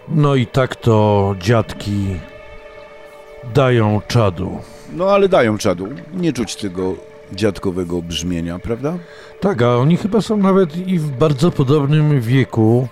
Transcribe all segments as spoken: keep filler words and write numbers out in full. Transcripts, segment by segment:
No i tak to dziadki dają czadu. No ale dają czadu. Nie czuć tego dziadkowego brzmienia, prawda? Tak, a oni chyba są nawet i w bardzo podobnym wieku,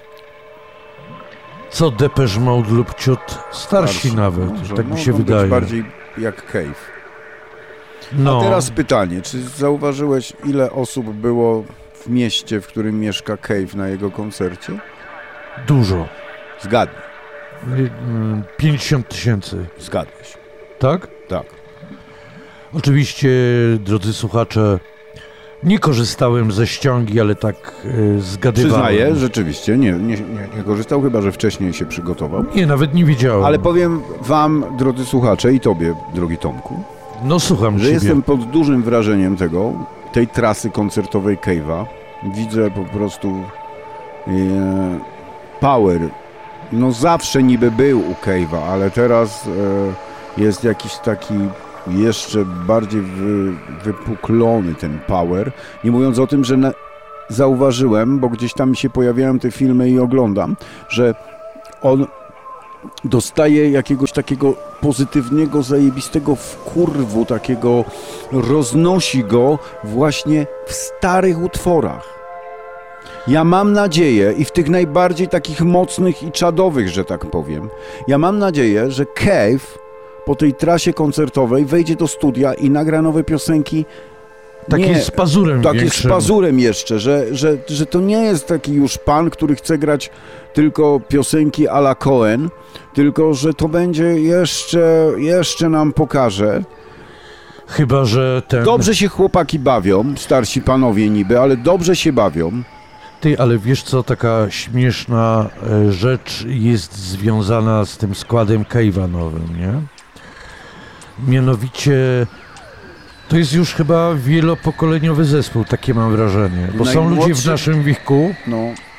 co Depeche Mode lub ciut starsi Starszy. nawet, Może, tak mi mogą się być wydaje. bardziej jak Cave. No, A teraz pytanie, czy zauważyłeś, ile osób było w mieście, w którym mieszka Cave na jego koncercie? dużo. Zgadnij. Y, pięćdziesiąt tysięcy, Zgadłeś. tak? Tak. Oczywiście, drodzy słuchacze, nie korzystałem ze ściągi, ale tak y, zgadywałem. Przyznaję, rzeczywiście, nie, nie, nie, nie korzystał, chyba że wcześniej się przygotował. Nie, nawet nie wiedziałem. Ale powiem wam, drodzy słuchacze, i tobie, drogi Tomku, No słucham że ciebie. jestem pod dużym wrażeniem tego, tej trasy koncertowej Cave'a. Widzę po prostu e, power. No zawsze niby był u Cave'a, ale teraz e, jest jakiś taki jeszcze bardziej wy, wypuklony ten power. Nie mówiąc o tym, że na, zauważyłem, bo gdzieś tam mi się pojawiają te filmy i oglądam, że on dostaje jakiegoś takiego pozytywnego, zajebistego wkurwu, takiego roznosi go właśnie w starych utworach. Ja mam nadzieję i w tych najbardziej takich mocnych i czadowych, że tak powiem, ja mam nadzieję, że Cave po tej trasie koncertowej wejdzie do studia i nagra nowe piosenki. Takie nie, z pazurem Takie większym. z pazurem jeszcze, że, że, że to nie jest taki już pan, który chce grać tylko piosenki a la Cohen, tylko że to będzie jeszcze, jeszcze nam pokaże. Chyba że ten... Dobrze się chłopaki bawią, starsi panowie niby, ale dobrze się bawią. Ty, ale wiesz co, taka śmieszna e, rzecz jest związana z tym składem Cave'a nowym, nie? Mianowicie to jest już chyba wielopokoleniowy zespół, takie mam wrażenie, bo są ludzie w naszym wieku, No,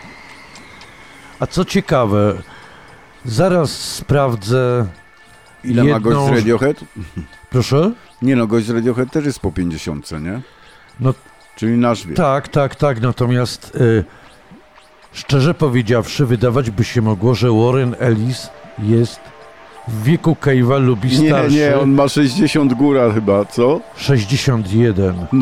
a co ciekawe, zaraz sprawdzę, ile ma jedną... gość z Radiohead? Proszę? Nie no, gość z Radiohead też jest po pięćdziesiątce, nie? No Czyli nasz wiek. tak, tak, tak, natomiast y, szczerze powiedziawszy, wydawać by się mogło, że Warren Ellis jest w wieku Cave'a lub i Nie, starszy. nie, on ma sześćdziesiąt góra chyba, co? sześćdziesiąt jeden. No.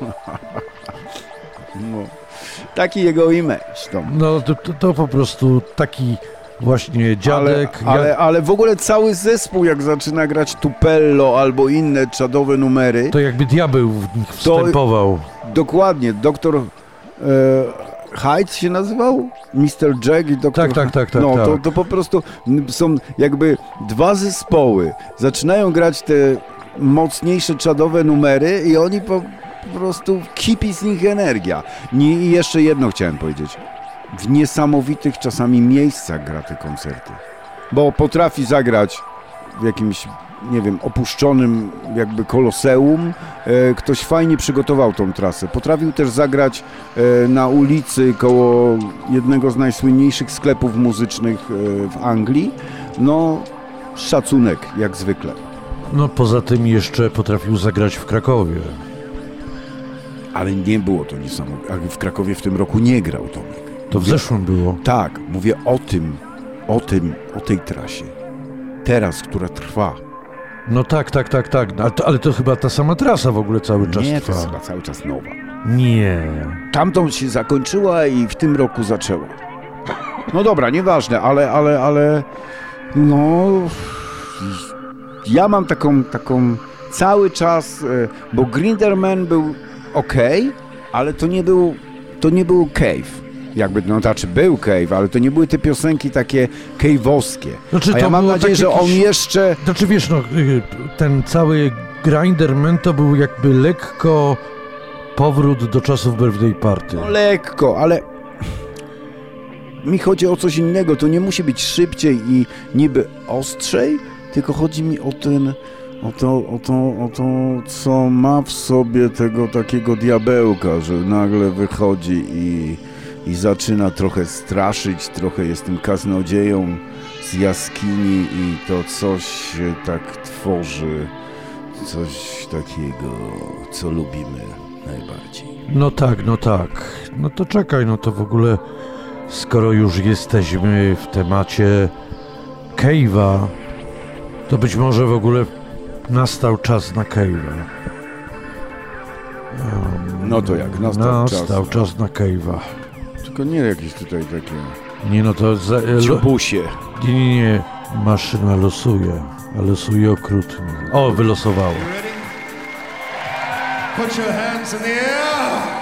No. Taki jego image. To. No to, to, to po prostu taki właśnie dziadek. Ale, ale, ja, ale w ogóle cały zespół, jak zaczyna grać Tupello albo inne czadowe numery, to jakby diabeł w nich wstępował. dokładnie, doktor e, Hyde się nazywał? mister Jack i doktor Tak, tak, tak, tak. No, tak. To, to po prostu są jakby dwa zespoły. Zaczynają grać te mocniejsze czadowe numery i oni po, po prostu kipi z nich energia. Nie, i jeszcze jedno chciałem powiedzieć. W niesamowitych czasami miejscach gra te koncerty. Bo potrafi zagrać w jakimś, nie wiem, opuszczonym jakby koloseum. E, ktoś fajnie przygotował tą trasę. Potrafił też zagrać e, na ulicy koło jednego z najsłynniejszych sklepów muzycznych e, w Anglii. No, szacunek, jak zwykle. No poza tym jeszcze potrafił zagrać w Krakowie. Ale nie było to niesamowite. W Krakowie w tym roku nie grał Tomek. To w zeszłym było. Tak, mówię o tym, o tym, o tej trasie. Teraz, która trwa. No tak, tak, tak, tak. Ale to, ale to chyba ta sama trasa w ogóle cały czas Nie, to trwa. jest chyba cały czas nowa. Nie. Tamtą się zakończyła i w tym roku zaczęła. No dobra, nieważne, ale, ale, ale... No... Ja mam taką, taką cały czas... Bo Grinderman był okej, ale to nie był... To nie był Cave. Jakby, no znaczy był Cave, ale to nie były te piosenki takie cave'owskie. Znaczy, A ja to mam było nadzieję, tak że on jakiś- jeszcze... Znaczy wiesz, no y, ten cały Grinderman to był jakby lekko powrót do czasów Birthday Party. No lekko, ale mi chodzi o coś innego. To nie musi być szybciej i niby ostrzej, tylko chodzi mi o ten, o to, o to, o to, co ma w sobie tego takiego diabełka, że nagle wychodzi i, i zaczyna trochę straszyć, trochę jest tym kaznodzieją z jaskini i to coś się tak tworzy, coś takiego, co lubimy najbardziej. No tak, no tak. No to czekaj, no to w ogóle skoro już jesteśmy w temacie, Cave'a, to być może w ogóle nastał czas na Cave'a. Um, No to jak? Nastał, nastał czas. czas na Cave'a. Tylko nie jakieś tutaj takie... Nie no to... Za, lo, Ciubusie. nie, nie, nie. Maszyna losuje, a losuje okrutnie. O, wylosowało. Put your hands in the air.